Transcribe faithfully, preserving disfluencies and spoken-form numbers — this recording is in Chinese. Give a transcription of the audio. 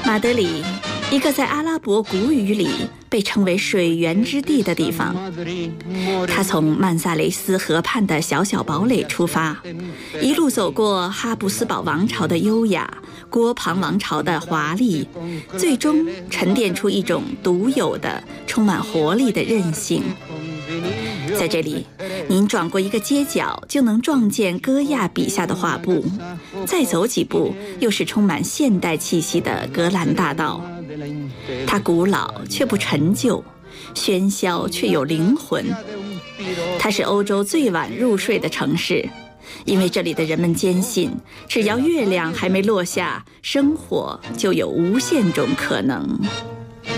马德里，一个在阿拉伯古语里被称为水源之地的地方。他从曼萨雷斯河畔的小小堡垒出发，一路走过哈布斯堡王朝的优雅，郭庞王朝的华丽，最终沉淀出一种独有的充满活力的韧性。在这里，您转过一个街角就能撞见戈亚笔下的画布，再走几步又是充满现代气息的格兰大道。它古老却不陈旧，喧嚣却有灵魂。它是欧洲最晚入睡的城市，因为这里的人们坚信，只要月亮还没落下，生活就有无限种可能。